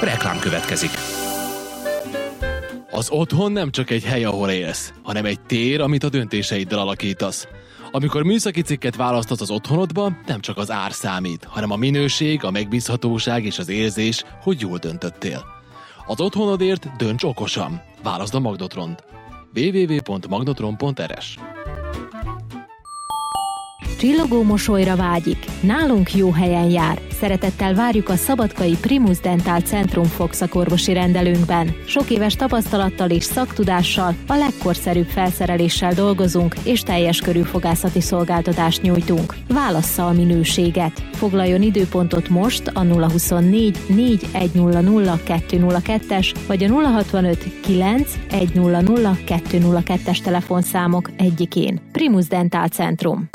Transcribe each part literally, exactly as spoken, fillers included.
Reklám következik. Az otthon nem csak egy hely, ahol élsz, hanem egy tér, amit a döntéseiddel alakítasz. Amikor műszaki cikket választasz az otthonodba, nem csak az ár számít, hanem a minőség, a megbízhatóság és az érzés, hogy jól döntöttél. Az otthonodért dönts okosan. Válaszd a Magnotront. double-u double-u double-u pont magnotron pont r s. Csillogó mosolyra vágyik. Nálunk jó helyen jár. Szeretettel várjuk a szabadkai Primus Dental Centrum fogszakorvosi rendelőnkben. Sok éves tapasztalattal és szaktudással, a legkorszerűbb felszereléssel dolgozunk, és teljes körű fogászati szolgáltatást nyújtunk. Válassza a minőséget. Foglaljon időpontot most a nulla huszonnégy négy egy nulla nulla kettő nulla kettes vagy a nulla hatvanöt kilenc egy nulla nulla kettő nulla kettes telefonszámok egyikén. Primus Dental Centrum.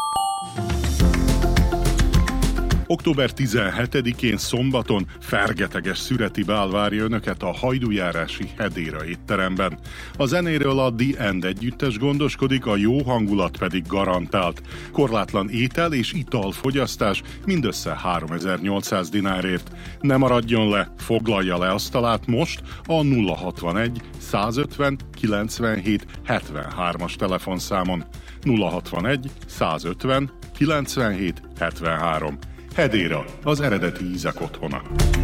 október tizenhetedikén szombaton fergeteges szüreti bál várja önöket a hajdújárási Hedéra étteremben. A zenéről a The End együttes gondoskodik, a jó hangulat pedig garantált. Korlátlan étel és italfogyasztás mindössze háromezer-nyolcszáz dinárért. Ne maradjon le, foglalja le asztalát most a nulla hatvanegy százötven kilencvenhét hetvenhármas telefonszámon. nulla hatvanegy százötven kilencvenhét hetvenhárom. Hedéra, az eredeti ízek otthona.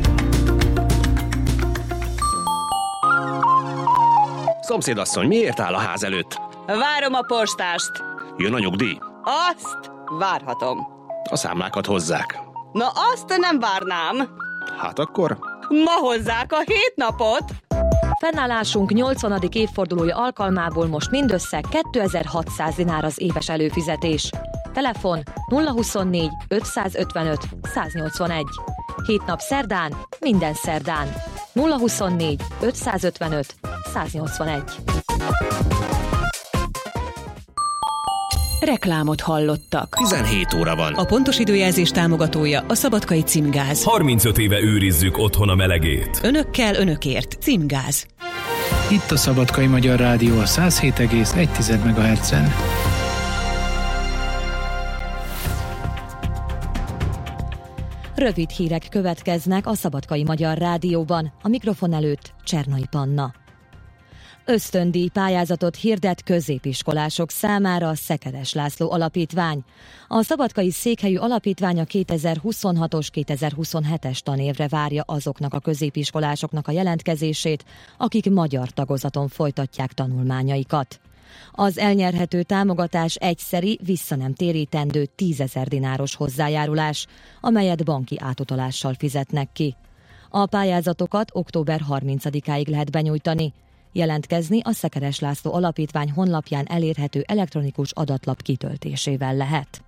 Szomszédasszony, miért áll a ház előtt? Várom a postást. Jön a nyugdíj? Azt várhatom. A számlákat hozzák. Na azt nem várnám. Hát akkor? Ma hozzák a hét napot. Fennállásunk nyolcvanadik évfordulója alkalmából most mindössze kétezer-hatszáz dinár az éves előfizetés. Telefon nulla huszonnégy ötszázötvenöt száznyolcvanegy. Hét nap szerdán, minden szerdán. nulla huszonnégy ötszázötvenöt száznyolcvanegy. Reklámot hallottak. tizenhét óra van. A pontos időjelzés támogatója a Szabadkai Címgáz. harmincöt éve őrizzük otthon a melegét. Önökkel, önökért. Címgáz. Itt a Szabadkai Magyar Rádió a száz hét egész egy megahertzen. Rövid hírek következnek a Szabadkai Magyar Rádióban. A mikrofon előtt Csernai Panna. Ösztöndíj pályázatot hirdet középiskolások számára a Szekeres László Alapítvány. A szabadkai székhelyű alapítvány a kétezer-huszonhatos kétezer-huszonhetes tanévre várja azoknak a középiskolásoknak a jelentkezését, akik magyar tagozaton folytatják tanulmányaikat. Az elnyerhető támogatás egyszeri, vissza nem térítendő tízezer dináros hozzájárulás, amelyet banki átutalással fizetnek ki. A pályázatokat október harmincadikáig lehet benyújtani. Jelentkezni a Szekeres László Alapítvány honlapján elérhető elektronikus adatlap kitöltésével lehet.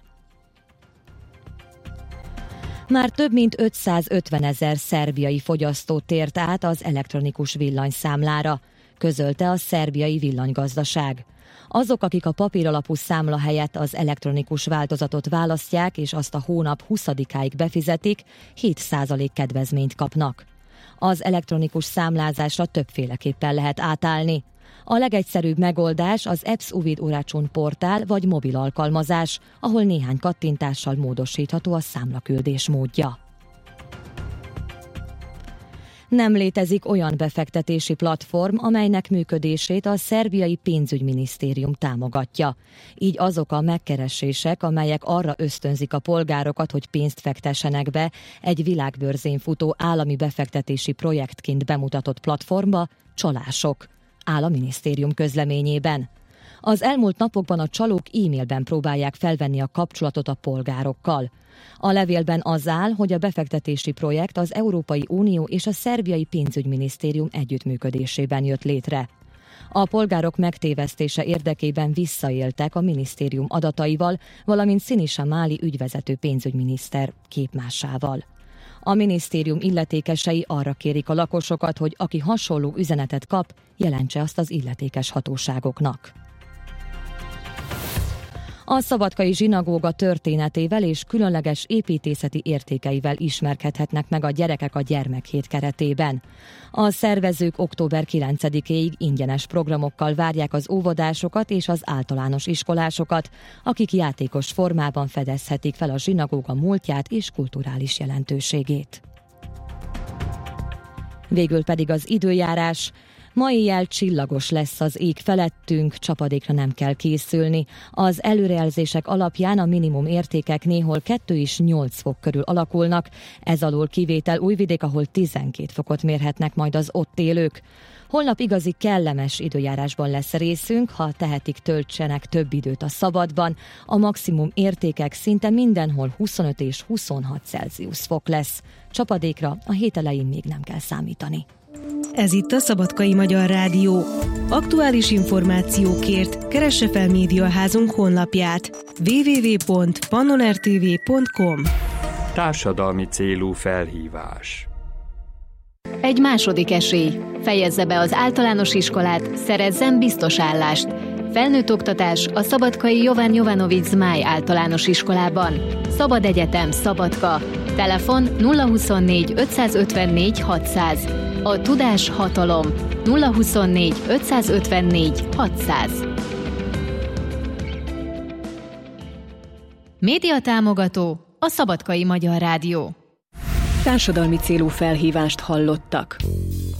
Már több mint ötszázötvenezer szerbiai fogyasztó tért át az elektronikus villanyszámlára, közölte a szerbiai villanygazdaság. Azok, akik a papíralapú számla helyett az elektronikus változatot választják és azt a hónap huszadikáig befizetik, hét százalék kedvezményt kapnak. Az elektronikus számlázásra többféleképpen lehet átállni. A legegyszerűbb megoldás az Apps Uvid Uračun portál vagy mobil alkalmazás, ahol néhány kattintással módosítható a számlaküldés módja. Nem létezik olyan befektetési platform, amelynek működését a szerbiai pénzügyminisztérium támogatja. Így azok a megkeresések, amelyek arra ösztönzik a polgárokat, hogy pénzt fektessenek be egy világbörzén futó állami befektetési projektként bemutatott platformba, csalások, áll a minisztérium közleményében. Az elmúlt napokban a csalók e-mailben próbálják felvenni a kapcsolatot a polgárokkal. A levélben az áll, hogy a befektetési projekt az Európai Unió és a szerbiai pénzügyminisztérium együttműködésében jött létre. A polgárok megtévesztése érdekében visszaéltek a minisztérium adataival, valamint Sinisa Mali ügyvezető pénzügyminiszter képmásával. A minisztérium illetékesei arra kérik a lakosokat, hogy aki hasonló üzenetet kap, jelentse azt az illetékes hatóságoknak. A szabadkai zsinagóga történetével és különleges építészeti értékeivel ismerkedhetnek meg a gyerekek a gyermekhét keretében. A szervezők október kilencedikéig ingyenes programokkal várják az óvodásokat és az általános iskolásokat, akik játékos formában fedezhetik fel a zsinagóga múltját és kulturális jelentőségét. Végül pedig az időjárás. Ma éjjel csillagos lesz az ég felettünk, csapadékra nem kell készülni. Az előrejelzések alapján a minimum értékek néhol kettő és nyolc fok körül alakulnak, ez alól kivétel Újvidék, ahol tizenkét fokot mérhetnek majd az ott élők. Holnap igazi kellemes időjárásban lesz részünk, ha tehetik, töltsenek több időt a szabadban. A maximum értékek szinte mindenhol huszonöt és huszonhat Celsius fok lesz. Csapadékra a hét elején még nem kell számítani. Ez itt a Szabadkai Magyar Rádió. Aktuális információkért keresse fel médiaházunk honlapját double-u double-u double-u pont pannonertv pont com. Társadalmi célú felhívás. Egy második esély. Fejezze be az általános iskolát, szerezzen biztos állást. Felnőtt oktatás a Szabadkai Jovan Jovanovics Zmáj általános iskolában. Szabad egyetem, Szabadka. Telefon nulla huszonnégy ötszázötvennégy hatszáz. A tudás hatalom. nulla huszonnégy ötszázötvennégy hatszáz. Média támogató a Szabadkai Magyar Rádió. Társadalmi célú felhívást hallottak.